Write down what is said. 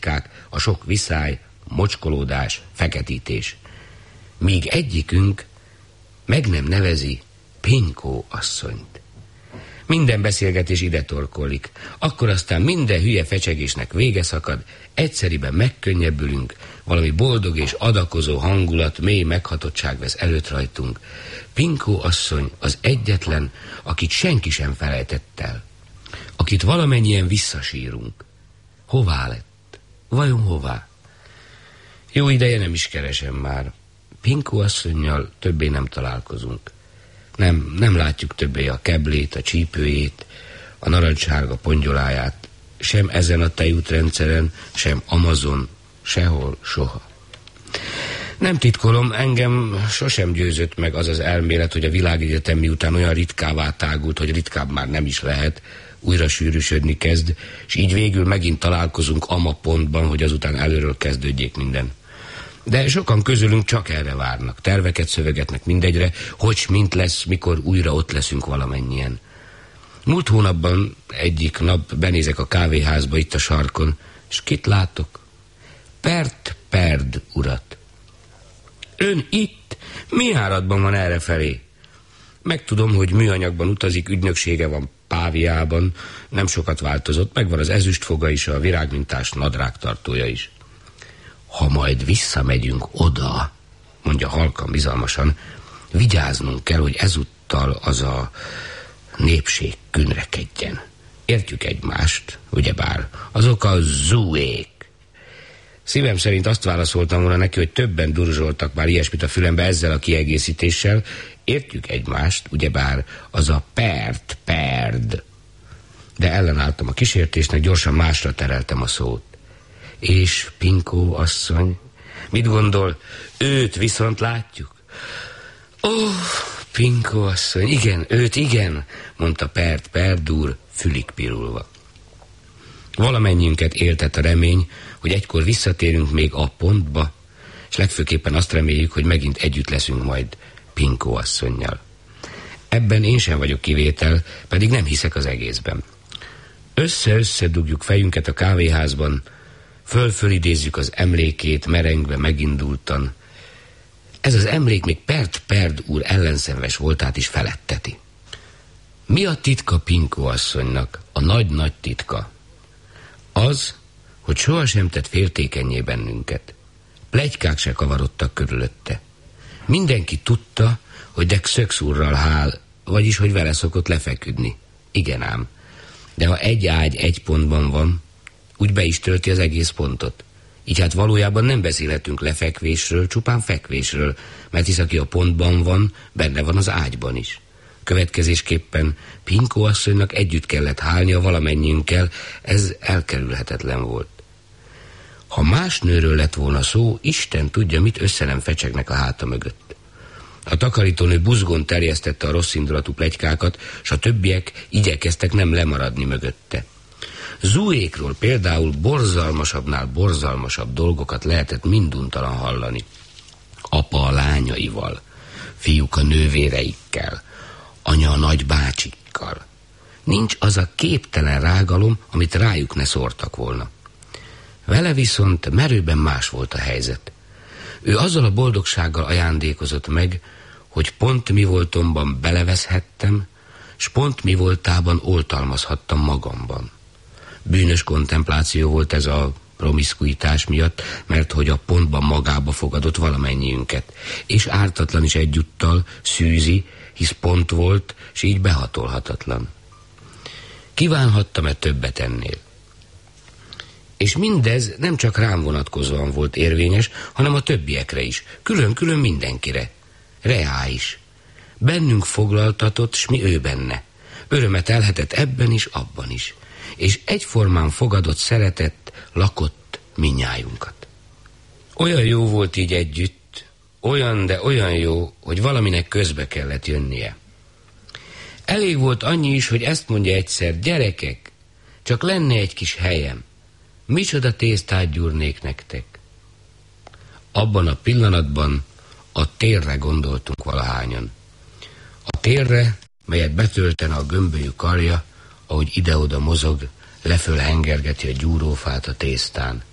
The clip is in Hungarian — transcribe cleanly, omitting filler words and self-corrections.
pletykák, a sok viszály, mocskolódás, feketítés. Míg egyikünk meg nem nevezi Pinkó asszonyt. Minden beszélgetés ide torkollik, akkor aztán minden hülye fecsegésnek vége szakad, egyszeriben megkönnyebbülünk, valami boldog és adakozó hangulat, mély meghatottság vesz előtt rajtunk. Pinkó asszony az egyetlen, akit senki sem felejtett el, akit valamennyien visszasírunk. Hová lett? Vajon hová? Jó ideje nem is keresem már. Pinkó asszonnyal többé nem találkozunk. Nem látjuk többé a keblét, a csípőjét, a narancssárga pongyoláját, sem ezen a tejútrendszeren, sem Amazon, sehol, soha. Nem titkolom, engem sosem győzött meg az az elmélet, hogy a világegyetem miután olyan ritkává tágult, hogy ritkább már nem is lehet, újra sűrűsödni kezd, és így végül megint találkozunk ama pontban, hogy azután előről kezdődjék minden. De sokan közülünk csak erre várnak, terveket szövegetnek mindegyre, hogy mint lesz, mikor újra ott leszünk valamennyien. Múlt hónapban egyik nap benézek a kávéházba itt a sarkon, és kit látok? Pert Perd urat. Ön itt? Mi áradban van errefelé? Megtudom, hogy műanyagban utazik, ügynöksége van Páviában, nem sokat változott, megvan az ezüstfoga is, a virágmintás nadrágtartója is. Ha majd visszamegyünk oda, mondja halkan, bizalmasan, vigyáznunk kell, hogy ezúttal az a népség künrekedjen. Értjük egymást, ugyebár, azok a zuék. Szívem szerint azt válaszoltam volna neki, hogy többen durzsoltak már ilyesmit a fülembe ezzel a kiegészítéssel. Értjük egymást, ugyebár, az a Perd. De ellenálltam a kísértésnek, gyorsan másra tereltem a szót. És Pinkó asszony? Mit gondol, őt viszont látjuk? Ó, Pinkó asszony, igen, őt igen, mondta Perd úr, fülig pirulva. Valamennyiünket éltett a remény, hogy egykor visszatérünk még a pontba, és legfőképpen azt reméljük, hogy megint együtt leszünk majd Pinkó asszonnyal. Ebben én sem vagyok kivétel, pedig nem hiszek az egészben. Össze-össze dugjuk fejünket a kávéházban, föl-fölidézzük az emlékét, merengve megindultan. Ez az emlék még Perd úr ellenszenves voltát is feletteti. Mi a titka Pinkó asszonynak, a nagy-nagy titka? Az, hogy sohasem tett féltékennyé bennünket. Pletykák se kavarodtak körülötte. Mindenki tudta, hogy de Szöksz úrral hál, vagyis hogy vele szokott lefeküdni. Igen ám, de ha egy ágy egy pontban van, úgy be is tölti az egész pontot. Így hát valójában nem beszélhetünk lefekvésről, csupán fekvésről, mert hisz aki a pontban van, benne van az ágyban is. Következésképpen Pinkó asszonynak együtt kellett hálnia valamennyiünkkel, ez elkerülhetetlen volt. Ha más nőről lett volna szó, Isten tudja, mit össze nem fecsegnek a háta mögött. A takarítónő buzgón terjesztette a rosszindulatú pletykákat, s a többiek igyekeztek nem lemaradni mögötte. Zuékról például borzalmasabbnál borzalmasabb dolgokat lehetett minduntalan hallani. Apa a lányaival, fiúk a nővéreikkel, anya a nagybácsikkal. Nincs az a képtelen rágalom, amit rájuk ne szórtak volna. Vele viszont merőben más volt a helyzet. Ő azzal a boldogsággal ajándékozott meg, hogy pont mi voltomban beleveszhettem, s pont mi voltában oltalmazhattam magamban. Bűnös kontempláció volt ez a promiszkuitás miatt, mert hogy a pontban magába fogadott valamennyiünket, és ártatlan is egyúttal, szűzi, hisz pont volt, s így behatolhatatlan. Kívánhattam-e többet ennél? És mindez nem csak rám vonatkozóan volt érvényes, hanem a többiekre is, külön-külön mindenkire. Reá is. Bennünk foglaltatott, s mi ő benne. Örömet elhetett ebben is, abban is. És egyformán fogadott, szeretett, lakott minnyájunkat. Olyan jó volt így együtt, olyan, de olyan jó, hogy valaminek közbe kellett jönnie. Elég volt annyi is, hogy ezt mondja egyszer: gyerekek, csak lenne egy kis helyem. Micsoda tésztát gyúrnék nektek. Abban a pillanatban a térre gondoltunk valahányan. A térre, melyet betöltene a gömbölyű karja, ahogy ide-oda mozog, leföl hengergeti a gyúrófát a tésztán.